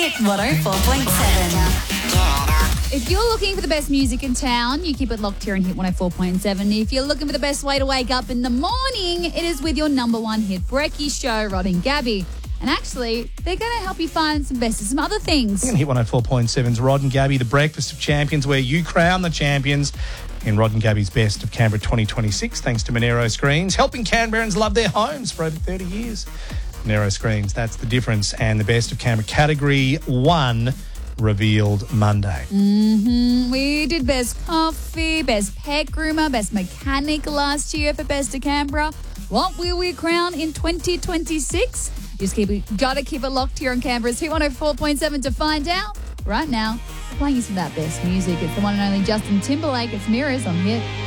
Hit 104.7. If you're looking for the best music in town, you keep it locked here on Hit 104.7. If you're looking for the best way to wake up in the morning, it is with your number one hit brekkie show, Rod and Gabby. And actually, they're going to help you find some best of some other things. Hit 104.7's Rod and Gabby, the breakfast of champions, where you crown the champions in Rod and Gabby's Best of Canberra 2026, thanks to Monero Screens, helping Canberrans love their homes for over 30 years. Monero Screens, that's the difference. And the Best of Canberra Category 1 revealed Monday. We did best coffee, best pet groomer, best mechanic last year for Best of Canberra. What will we crown in 2026? Gotta keep it locked here on Canberra's Hit 104.7 to find out. Right now, we're playing you some of that best music. It's the one and only Justin Timberlake. It's Mirrors on Hit